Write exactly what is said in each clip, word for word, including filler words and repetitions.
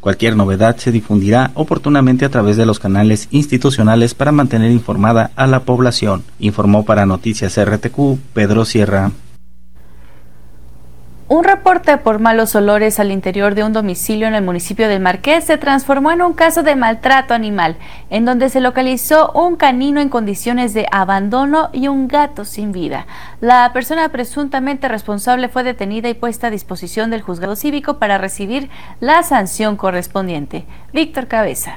Cualquier novedad se difundirá oportunamente a través de los canales institucionales para mantener informada a la población, informó para Noticias R T Q Pedro Sierra. Un reporte por malos olores al interior de un domicilio en el municipio del Marqués se transformó en un caso de maltrato animal, en donde se localizó un canino en condiciones de abandono y un gato sin vida. La persona presuntamente responsable fue detenida y puesta a disposición del juzgado cívico para recibir la sanción correspondiente. Víctor Cabeza.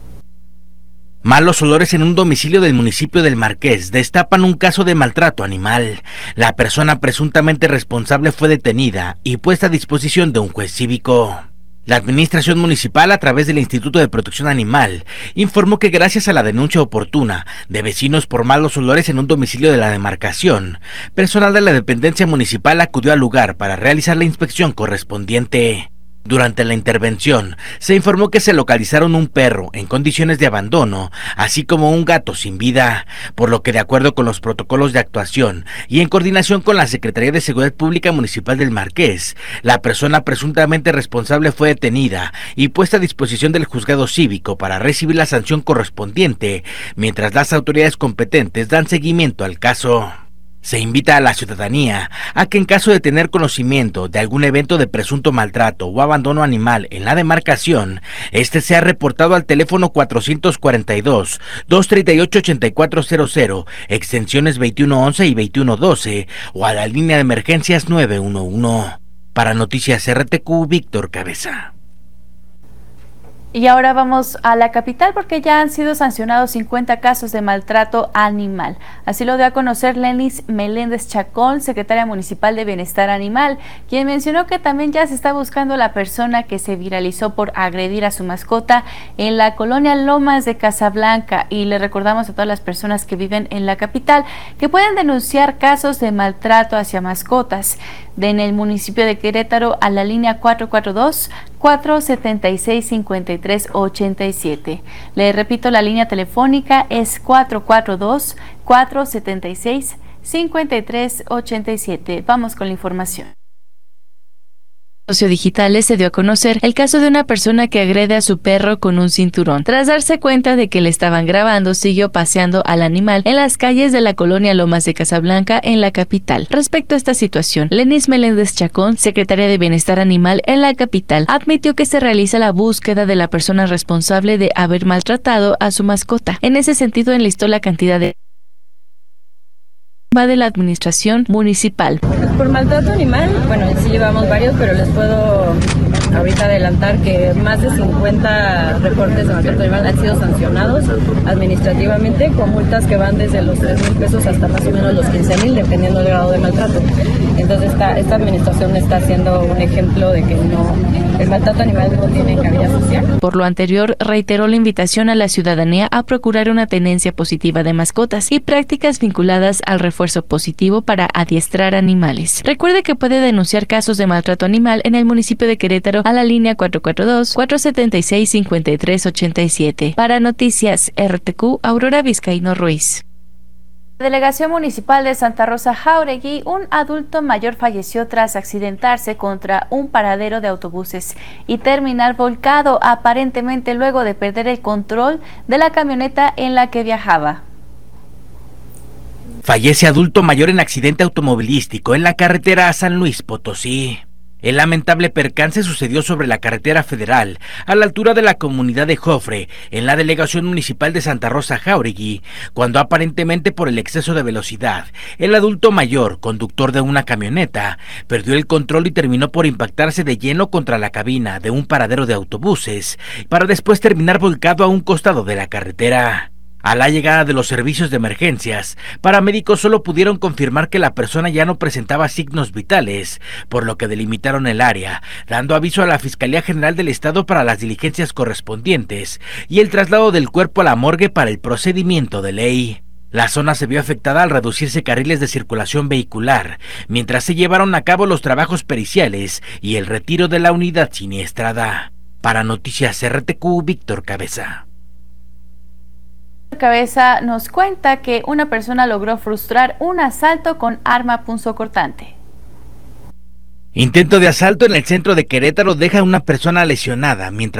Malos olores en un domicilio del municipio del Marqués destapan un caso de maltrato animal. La persona presuntamente responsable fue detenida y puesta a disposición de un juez cívico. La administración municipal, a través del Instituto de Protección Animal, informó que gracias a la denuncia oportuna de vecinos por malos olores en un domicilio de la demarcación, personal de la dependencia municipal acudió al lugar para realizar la inspección correspondiente. Durante la intervención, se informó que se localizaron un perro en condiciones de abandono, así como un gato sin vida, por lo que de acuerdo con los protocolos de actuación y en coordinación con la Secretaría de Seguridad Pública Municipal del Marqués, la persona presuntamente responsable fue detenida y puesta a disposición del juzgado cívico para recibir la sanción correspondiente, mientras las autoridades competentes dan seguimiento al caso. Se invita a la ciudadanía a que en caso de tener conocimiento de algún evento de presunto maltrato o abandono animal en la demarcación, este sea reportado al teléfono cuatrocientos cuarenta y dos, doscientos treinta y ocho, ochenta y cuatro cero cero, extensiones veintiuno once y veintiuno doce o a la línea de emergencias nueve uno uno. Para Noticias R T Q, Víctor Cabeza. Y ahora vamos a la capital porque ya han sido sancionados cincuenta casos de maltrato animal. Así lo dio a conocer Lenis Meléndez Chacón, secretaria municipal de Bienestar Animal, quien mencionó que también ya se está buscando la persona que se viralizó por agredir a su mascota en la colonia Lomas de Casablanca. Y le recordamos a todas las personas que viven en la capital que pueden denunciar casos de maltrato hacia mascotas de en el municipio de Querétaro a la línea cuatro cuatro dos, cuatro siete seis, cinco tres ocho siete. Le repito, la línea telefónica es cuatro cuatro dos, cuatro siete seis, cinco tres ocho siete. Vamos con la información. Sociodigitales se dio a conocer el caso de una persona que agrede a su perro con un cinturón. Tras darse cuenta de que le estaban grabando, siguió paseando al animal en las calles de la colonia Lomas de Casablanca en la capital. Respecto a esta situación, Lenis Meléndez Chacón, secretaria de Bienestar Animal en la capital, admitió que se realiza la búsqueda de la persona responsable de haber maltratado a su mascota. En ese sentido, enlistó la cantidad de va de la administración municipal. Por maltrato animal, bueno, sí llevamos varios, pero les puedo ahorita adelantar que más de cincuenta reportes de maltrato animal han sido sancionados administrativamente con multas que van desde los tres mil pesos hasta más o menos los quince mil, dependiendo del grado de maltrato. Entonces esta, esta administración está haciendo un ejemplo de que no, el maltrato animal no tiene cabida social. Por lo anterior, reiteró la invitación a la ciudadanía a procurar una tenencia positiva de mascotas y prácticas vinculadas al refuerzo positivo para adiestrar animales. Recuerde que puede denunciar casos de maltrato animal en el municipio de Querétaro a la línea cuatro cuatro dos, cuatro siete seis, cinco tres ocho siete. Para Noticias R T Q, Aurora Vizcaíno Ruiz. Delegación Municipal de Santa Rosa Jáuregui, un adulto mayor falleció tras accidentarse contra un paradero de autobuses y terminar volcado, aparentemente luego de perder el control de la camioneta en la que viajaba. Fallece adulto mayor en accidente automovilístico en la carretera a San Luis Potosí. El lamentable percance sucedió sobre la carretera federal, a la altura de la comunidad de Jofre, en la delegación municipal de Santa Rosa Jáuregui, cuando aparentemente por el exceso de velocidad, el adulto mayor, conductor de una camioneta, perdió el control y terminó por impactarse de lleno contra la cabina de un paradero de autobuses, para después terminar volcado a un costado de la carretera. A la llegada de los servicios de emergencias, paramédicos solo pudieron confirmar que la persona ya no presentaba signos vitales, por lo que delimitaron el área, dando aviso a la Fiscalía General del Estado para las diligencias correspondientes y el traslado del cuerpo a la morgue para el procedimiento de ley. La zona se vio afectada al reducirse carriles de circulación vehicular, mientras se llevaron a cabo los trabajos periciales y el retiro de la unidad siniestrada. Para Noticias R T Q, Víctor Cabeza. Cabeza nos cuenta que una persona logró frustrar un asalto con arma punzocortante. Intento de asalto en el centro de Querétaro deja a una persona lesionada mientras